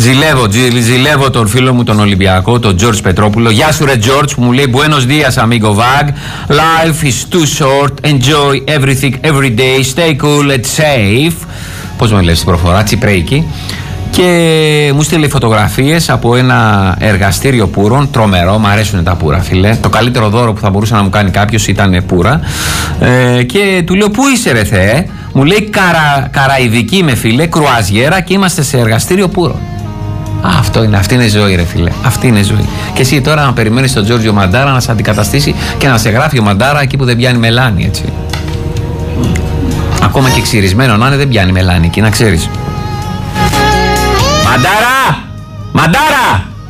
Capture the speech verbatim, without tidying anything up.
Ζηλεύω, ζηλεύω τον φίλο μου τον Ολυμπιακό, τον George Πετρόπουλο. Γεια σου ρε George, που μου λέει Buenos dias amigo Vag. Life is too short, enjoy everything every day, stay cool and safe. Πώς με λες την προφορά, τσιπρέικη. Και μου στείλε φωτογραφίες από ένα εργαστήριο πούρων. Τρομερό, μου αρέσουν τα πούρα, φίλε. Το καλύτερο δώρο που θα μπορούσε να μου κάνει κάποιος ήταν πούρα. Ε, και του λέω, πού είσαι, ρε Θεέ? Μου λέει, Καρα, Καραϊδική με φίλε, κρουαζιέρα, και είμαστε σε εργαστήριο πούρων. Α, αυτό είναι, αυτή είναι η ζωή, ρε φίλε. Αυτή είναι η ζωή. Και εσύ τώρα να περιμένεις τον Τζόρτζιο Μαντάρα να σε αντικαταστήσει και να σε γράφει ο Μαντάρα εκεί που δεν πιάνει μελάνι, έτσι. Ακόμα και ξυρισμένο να είναι, δεν πιάνει μελάνι εκεί, να ξέρεις. Μαντάρα! Μαντάρα!